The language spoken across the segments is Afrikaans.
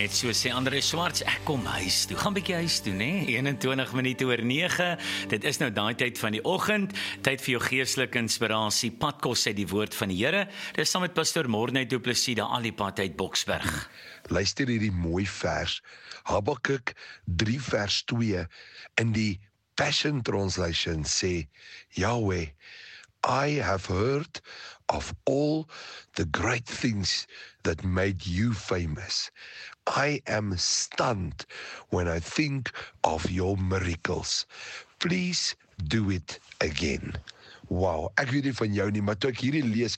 net so sê André Swarts, ek kom huis toe. Gaan bietjie huis toe, né? 21 minute oor 9. Dit is nou daai tyd van die oggend, tyd vir jou geestelike inspirasie. Padkos uit die woord van die Here. Dis saam met Pastor Morney Du Plessis daar al die pad uit Boksburg. Luister hierdie mooi vers. Habakuk 3 vers 2 in die Passion Translation sê, Yahweh, I have heard of all the great things that made you famous. I am stunned when I think of your miracles. Please do it again. Wow, ek weet nie van jou nie, maar toe ek hierdie lees,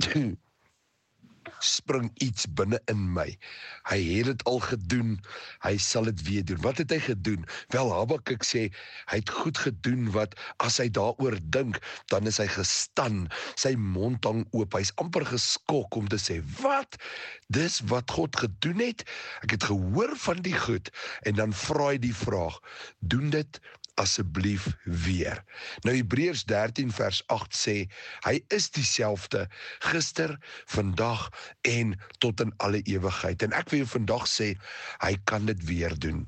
spring iets binne in my. Hy het dit al gedoen, hy sal dit weer doen. Wat het hy gedoen? Wel, Habakuk sê, hy het goed gedoen wat, as hy daaroor dink, dan is hy gestan, sy mond hang oop, hy is amper geskok om te sê, wat? Dis wat God gedoen het? Ek het gehoor van die goed, en dan vra hy die vraag, doen dit asseblief weer. Nou Hebreërs 13 vers 8 sê, hy is dieselfde gister, vandag en tot in alle ewigheid. En ek wil jou vandag sê, hy kan dit weer doen.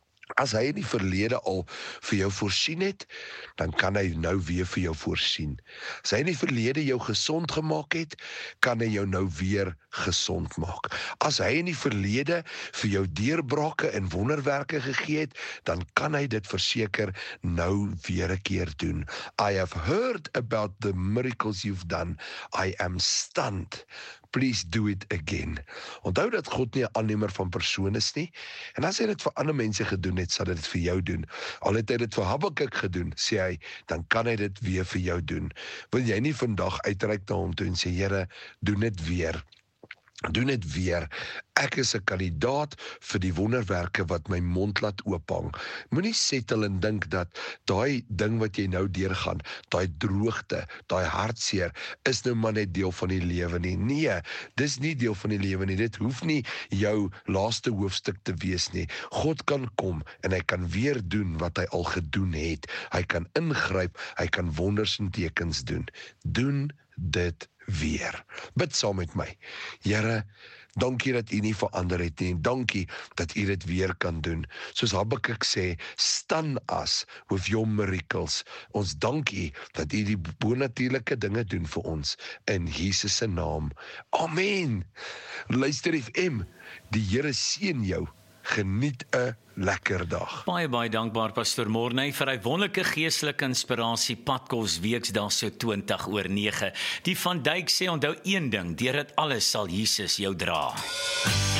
As hy in die verlede al vir jou voorsien het, dan kan hy nou weer vir jou voorsien. As hy in die verlede jou gesond gemaak het, kan hy jou nou weer gesond maak. As hy in die verlede vir jou deurbrake en wonderwerke gegee het, dan kan hy dit verseker nou weer 'n keer doen. I have heard about the miracles you've done. I am stunned. Please do it again. Onthou dat God nie 'n aannemer van persone is nie. En as hy dit vir ander mense gedoen het, sal hy dit vir jou doen. Al het hy dit vir Habakuk gedoen, sê hy, dan kan hy dit weer vir jou doen. Wil jy nie vandag uitreik na hom toe en sê, Here, doen dit weer. Doen dit weer. Ek is 'n kandidaat vir die wonderwerke wat my mond laat oophang. Moenie settle en dink dat daai ding wat jy nou deurgaan, daai droogte, daai hartseer, is nou maar net deel van die lewe nie. Nee, dis nie deel van die lewe nie. Dit hoef nie jou laaste hoofstuk te wees nie. God kan kom en hy kan weer doen wat hy al gedoen het. Hy kan ingryp, hy kan wonders en tekens doen. Doen dit weer. Bid saam met my. Here, dankie dat U nie verander het nie, en dankie dat U dit weer kan doen. Soos Habakuk sê, stan us with your miracles. Ons dankie dat U die bonatuurlike dinge doen vir ons, in Jesus se naam. Amen. Luister FM, die Here seën jou. Geniet 'n lekker dag. Baie dankbaar Pastor Morney vir hy wonderlike geestelike inspirasie Padkos weksdag so 20 oor 9. Die Van Dijk sê onthou een ding, deur dit alles sal Jesus jou dra.